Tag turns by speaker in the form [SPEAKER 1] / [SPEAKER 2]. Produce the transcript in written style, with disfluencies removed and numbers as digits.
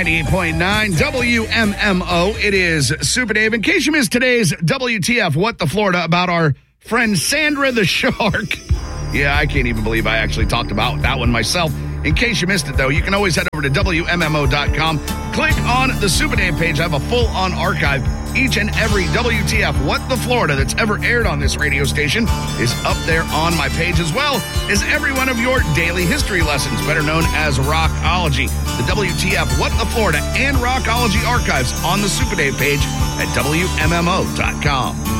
[SPEAKER 1] 98.9 WMMO. It is Super Dave. In case you missed today's WTF What the Florida about our friend Sandra the Shark. Yeah, I can't even believe I actually talked about that one myself. In case you missed it, though, you can always head over to WMMO.com. Click on the Super Dave page. I have a full-on archive. Each and every WTF What the Florida that's ever aired on this radio station is up there on my page, as well as every one of your daily history lessons, better known as Rockology. The WTF What the Florida and Rockology archives on the Super Dave page at WMMO.com.